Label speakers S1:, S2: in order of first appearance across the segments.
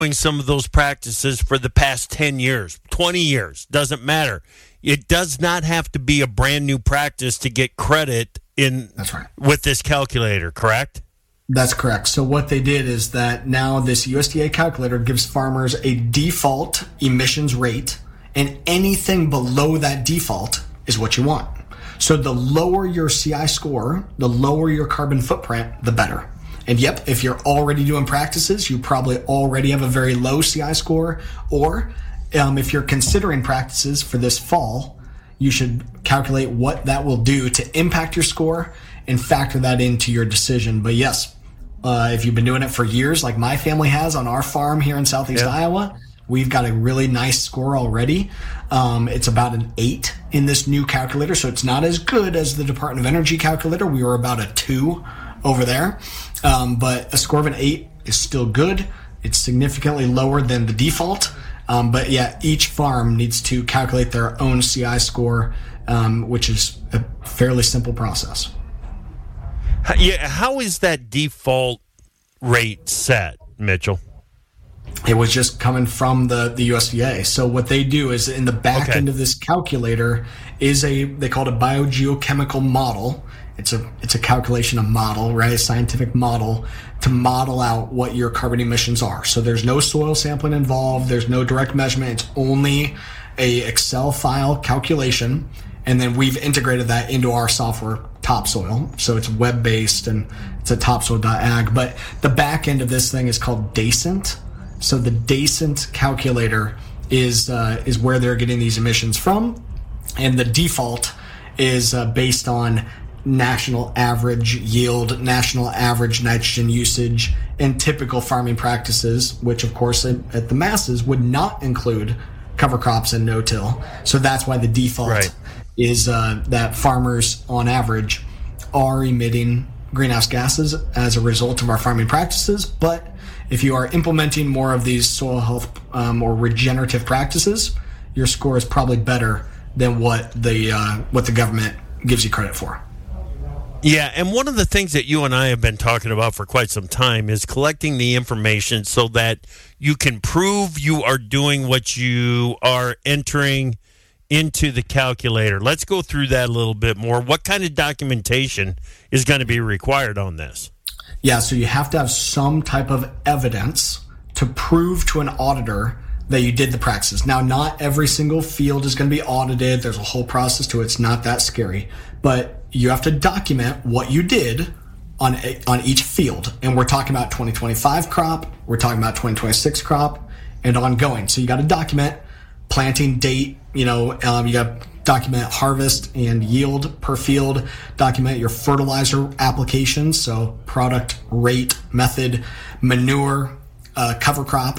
S1: some of those practices for the past 10 years, 20 years, doesn't matter. It does not have to be a brand new practice to get credit
S2: That's right.
S1: with this calculator, correct?
S2: That's correct. So what they did is that now this USDA calculator gives farmers a default emissions rate, and anything below that default is what you want. So the lower your CI score, the lower your carbon footprint, the better. And yep, if you're already doing practices, you probably already have a very low CI score, or if you're considering practices for this fall, you should calculate what that will do to impact your score and factor that into your decision. But yes, if you've been doing it for years, like my family has on our farm here in Southeast Iowa, we've got a really nice score already. It's about an 8 in this new calculator, so it's not as good as the Department of Energy calculator. We were about a 2 over there. But a score of an 8 is still good. It's significantly lower than the default. But yeah, each farm needs to calculate their own CI score, which is a fairly simple process.
S1: Yeah, how is that default rate set, Mitchell?
S2: It was just coming from the USDA. So what they do is in the back end of this calculator is they call it a biogeochemical model. It's a calculation, a model, right? A scientific model to model out what your carbon emissions are. So there's no soil sampling involved. There's no direct measurement. It's only a Excel file calculation. And then we've integrated that into our software, Topsoil. So it's web-based and it's a topsoil.ag. But the back end of this thing is called DACENT. So the DACENT calculator is where they're getting these emissions from. And the default is based on national average yield, national average nitrogen usage, and typical farming practices, which of course at the masses would not include cover crops and no-till. So that's why the default is that farmers on average are emitting greenhouse gases as a result of our farming practices. But if you are implementing more of these soil health or regenerative practices, your score is probably better than what the government gives you credit for.
S1: Yeah, and one of the things that you and I have been talking about for quite some time is collecting the information so that you can prove you are doing what you are entering into the calculator. Let's go through that a little bit more. What kind of documentation is going to be required on this?
S2: Yeah, so you have to have some type of evidence to prove to an auditor that you did the practices. Now, not every single field is going to be audited. There's a whole process to it. It's not that scary. But you have to document what you did on each field. And we're talking about 2025 crop. We're talking about 2026 crop and ongoing. So you got to document planting date. You got to document harvest and yield per field. Document your fertilizer applications. So product, rate, method, manure, cover crop,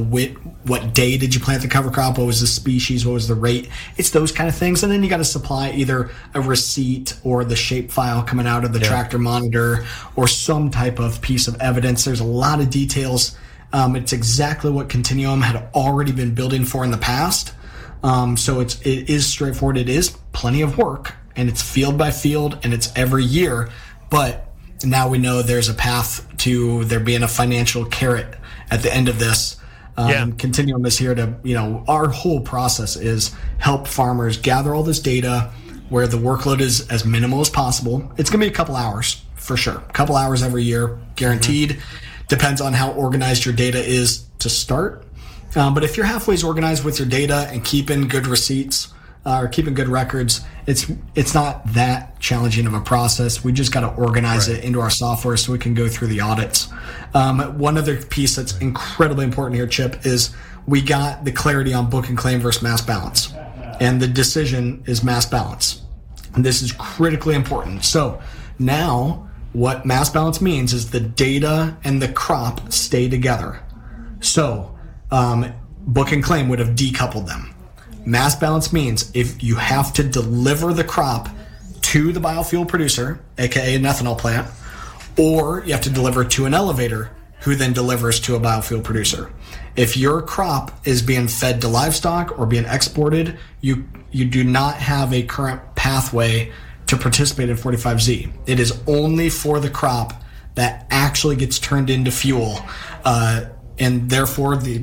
S2: what day did you plant the cover crop? What was the species? What was the rate? It's those kind of things. And then you got to supply either a receipt or the shape file coming out of the tractor monitor or some type of piece of evidence. There's a lot of details. It's exactly what Continuum had already been building for in the past. So it is straightforward. It is plenty of work, and it's field by field, and it's every year. But now we know there's a path to there being a financial carrot at the end of this. Continuum is here to, our whole process is help farmers gather all this data where the workload is as minimal as possible. It's going to be a couple hours for sure. A couple hours every year, guaranteed. Mm-hmm. Depends on how organized your data is to start. But if you're halfway organized with your data and keeping good receipts or keeping good records, it's not that challenging of a process. We just got to organize it into our software so we can go through the audits. One other piece that's incredibly important here, Chip, is we got the clarity on book and claim versus mass balance. And the decision is mass balance. And this is critically important. So now what mass balance means is the data and the crop stay together. So book and claim would have decoupled them. Mass balance means if you have to deliver the crop to the biofuel producer, aka an ethanol plant, or you have to deliver to an elevator who then delivers to a biofuel producer. If your crop is being fed to livestock or being exported, you do not have a current pathway to participate in 45Z. It is only for the crop that actually gets turned into fuel and therefore the